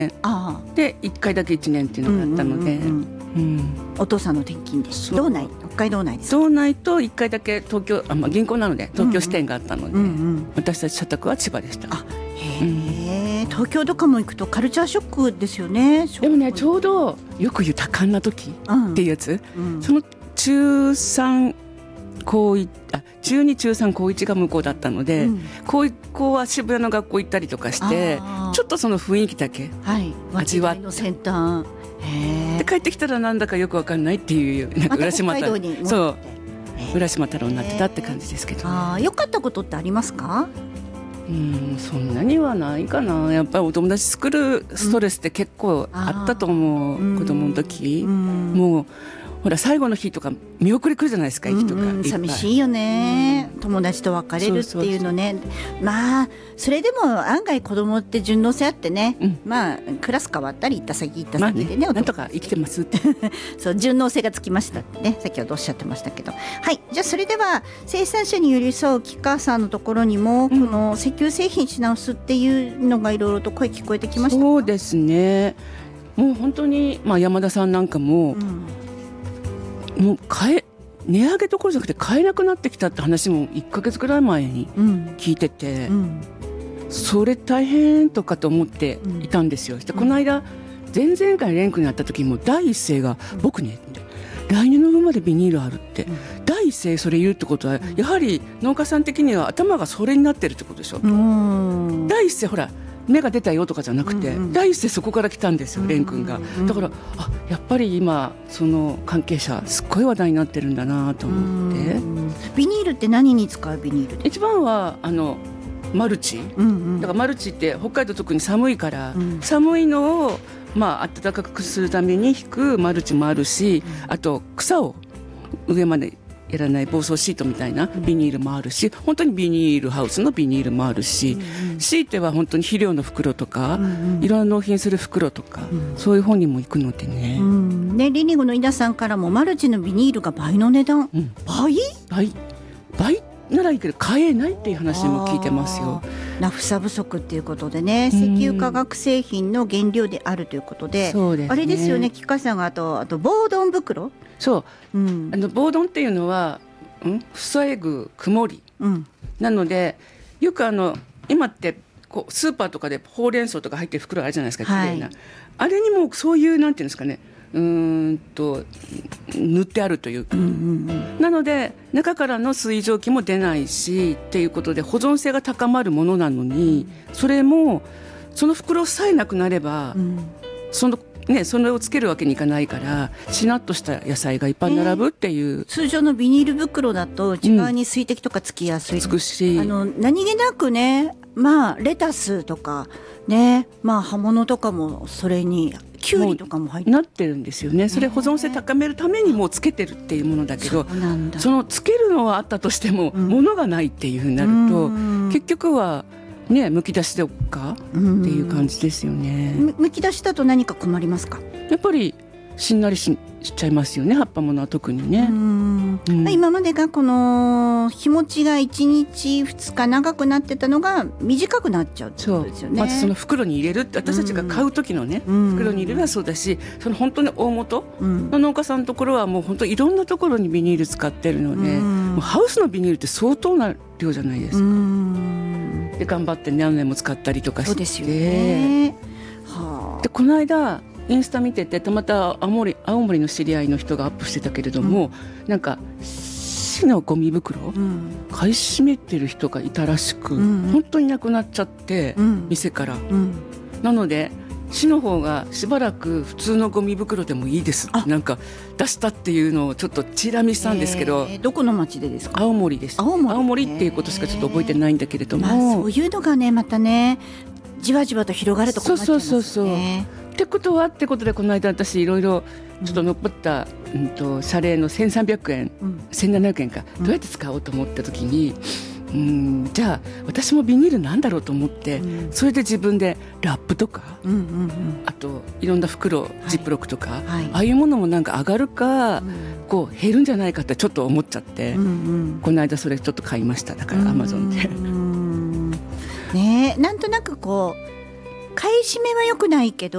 で1回だけ1年っていうのがあったので、 お父さんの転勤で北海道内ですか？ 道内と1回だけ東京銀行なので東京支店があったので、私たち社宅は千葉でした。 東京とかも行くとカルチャーショックですよね。 でもね、ちょうどよく言う多感な時っていうやつ、その中2中3高1が向こうだったので、高校は渋谷の学校行ったりとかしてちょっとその雰囲気だけ味わって、 の先端で帰ってきたらなんだかよく分かんないっていう、なんか浦島太郎に浦島太郎になってたって感じですけど、 良かったことってありますか？ そんなにはないかな。やっぱりお友達作るストレスって結構あったと思う、子供の時。もうほら最後の日とか見送り来るじゃないですか、駅とか、 寂しいよね、友達と別れるっていうのね。まあそれでも案外子供って順応性あってね、まあクラス変わったり行った先でね、 なんとか生きてますってそう順応性がつきましたってね、先ほどおっしゃってましたけど。はい、じゃあそれでは生産者に寄り添う吉川さんのところにも、この石油製品品薄っていうのがいろいろと声聞こえてきましたか？ そうですね、もう本当に、山田さんなんかも、もう値上げどころじゃなくて買えなくなってきたって話も1ヶ月くらい前に聞いてて、それ大変とかと思っていたんですよ。この間前々回レンクに会った時も第一声が僕ねって来年の分までビニールあるって、第一声それ言うってことはやはり農家さん的には頭がそれになってるってことでしょ。第一声ほら芽が出たよとかじゃなくて、第一声そこから来たんですよ、レン君が。だからやっぱり今その関係者すっごい話題になってるんだなと思って。 ビニールって何に使うビニール？ 一番はマルチ、だからマルチって北海道特に寒いから、寒いのを暖かくするために引くマルチもあるし、あと草を上までやらない防草シートみたいなビニールもあるし、本当にビニールハウスのビニールもあるし、強いては本当に肥料の袋とか、いろんな納品する袋とか、そういう方にも行くのでね。 リニグの井田さんからもマルチのビニールが倍の値段、 倍ならいいけど買えないっていう話も聞いてますよ。 ナフサ不足っていうことでね、石油化学製品の原料であるということで、あれですよね、吉川さんがあと防丼袋。 そう、防丼っていうのは防ぐ曇り、なのでよく今ってスーパーとかでほうれん草とか入ってる袋あるじゃないですか、きれいな、あれにもそういうなんていうんですかね、塗ってあるというか、なので中からの水蒸気も出ないしっていうことで保存性が高まるものなのに、それもその袋さえなくなれば、それをつけるわけにいかないから、しなっとした野菜がいっぱい並ぶっていう、 通常のビニール袋だと内側に水滴とかつきやすい、 し何気なくね、レタスとかね、葉物とかもそれにキュウリとかも入ってなってるんですよね。それ保存性高めるためにもうつけてるっていうものだけど、そのつけるのはあったとしても、物がないっていうふうになると、結局はむき出しでおくかっていう感じですよね。 むき出しだと何か困りますか？ やっぱりしんなりしちゃいますよね、葉っぱものは特にね。 今までがこの日持ちが1日2日長くなってたのが短くなっちゃうってことですよね。 まずその袋に入れるって、私たちが買う時のね、袋に入れるのはそうだし、その本当に大元の農家さんのところはもう本当いろんなところにビニール使ってるので、もうハウスのビニールって相当な量じゃないですか。で頑張って何年も使ったりとかして。 そうですよね。 でこの間インスタ見てて、たまたま青森の知り合いの人がアップしてたけれども、なんか市のゴミ袋、買い占めてる人がいたらしく、本当になくなっちゃって、店から、なので市の方がしばらく普通のゴミ袋でもいいですってなんか出したっていうのをちょっとチラ見したんですけど、 どこの町でですか？ 青森です。青森っていうことしかちょっと覚えてないんだけれども、 そういうのがねまたねじわじわと広がると困っちゃいますよね。 ってことでこの間私いろいろちょっと残った、謝礼の1300円、1700円か、どうやって使おうと思った時に、じゃあ私もビニールなんだろうと思って、それで自分でラップとか、あといろんな袋、ジップロックとか、ああいうものもなんか上がるか、こう減るんじゃないかってちょっと思っちゃって、この間それちょっと買いました。だからアマゾンでね、 なんとなくこう買い占めは良くないけど